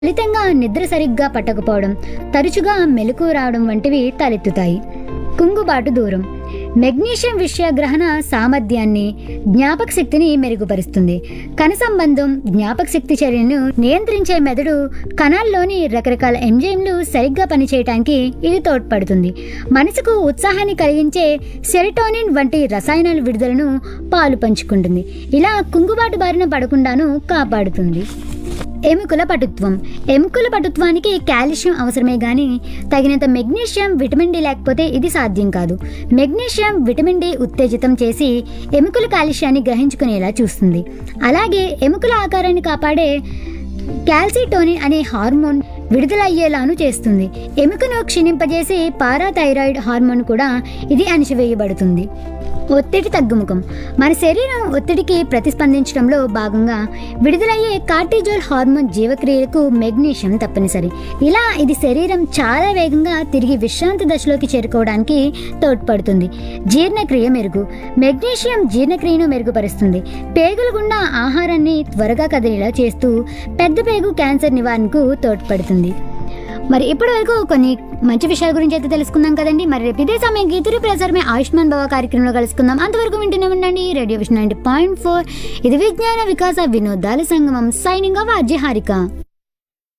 ఫలితంగా నిద్ర సరిగ్గా పట్టకపోవడం, తరచుగా మెలకువ రావడం వంటివి తలెత్తుతాయి. కుంగుబాటు దూరం. మెగ్నీషియం విషయ గ్రహణ సామర్థ్యాన్ని, జ్ఞాపక శక్తిని మెరుగుపరుస్తుంది. కణ సంబంధం, జ్ఞాపక శక్తి చర్యను నియంత్రించే మెదడు కణాల్లోని రకరకాల ఎంజైమ్లు సరిగ్గా పనిచేయటానికి ఇది తోడ్పడుతుంది. మనసుకు ఉత్సాహాన్ని కలిగించే సెరటోనిన్ వంటి రసాయనాల విడుదలను పాలు పంచుకుంటుంది. ఇలా కుంగుబాటు బారిన పడకుండాను కాపాడుతుంది. ఎముకల పటుత్వం. ఎముకల పటుత్వానికి కాల్షియం అవసరమే గాని తగినంత మెగ్నీషియం, విటమిన్ డి లేకపోతే ఇది సాధ్యం కాదు. మెగ్నీషియం విటమిన్ డి ఉత్తేజితం చేసి ఎముకల కాల్షియాన్ని గ్రహించుకునేలా చూస్తుంది. అలాగే ఎముకల ఆకారాన్ని కాపాడే క్యాల్సిటోనిన్ అనే హార్మోన్ విడుదలయ్యేలాను చేస్తుంది. ఎముకను క్షీణింపజేసి పారాథైరాయిడ్ హార్మోన్ కూడా ఇది అణిచివేయబడుతుంది. ఒత్తిడి తగ్గుముఖం. మన శరీరం ఒత్తిడికి ప్రతిస్పందించడంలో భాగంగా విడుదలయ్యే కార్టిజోల్ హార్మోన్ జీవక్రియలకు మెగ్నీషియం తప్పనిసరి. ఇలా ఇది శరీరం చాలా వేగంగా తిరిగి విశ్రాంతి దశలోకి చేరుకోవడానికి తోడ్పడుతుంది. జీర్ణక్రియ మెరుగు. మెగ్నీషియం జీర్ణక్రియను మెరుగుపరుస్తుంది. పేగుల గుండా ఆహారాన్ని త్వరగా కదిలేలా చేస్తూ పెద్ద పేగు క్యాన్సర్ నివారణకు తోడ్పడుతుంది. మరి ఇప్పటి వరకు కొన్ని మంచి విషయాల గురించి అయితే తెలుసుకుందాం కదండి. మరి రేపు ఇదే సమయం తిరిగి ప్రసారమే ఆయుష్మాన్ భవ కార్యక్రమంలో కలుసుకుందాం. అంతవరకు వింటూనే ఉండండి రేడియో విషన్ 90.4. ఇది విజ్ఞాన వికాస వినోదాల సంగమం. Signing off RJ Harika.